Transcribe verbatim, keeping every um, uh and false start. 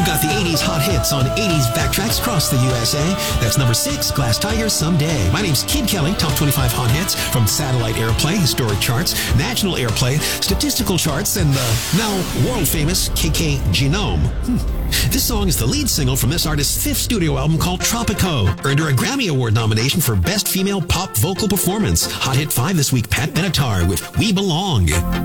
got the eighties hot hits on eighties backtracks across the U S A. That's number six, Glass Tiger, Someday. My name's Kid Kelly, top twenty-five hot hits from satellite airplay, historic charts, national airplay, statistical charts, and the now world-famous K K Genome. Hmm. This song is the lead single from this artist's fifth studio album called Tropico. Earned her a Grammy Award nomination for Best Female Pop Vocal Performance. Hot Hit five this week, Pat Benatar with We Belong.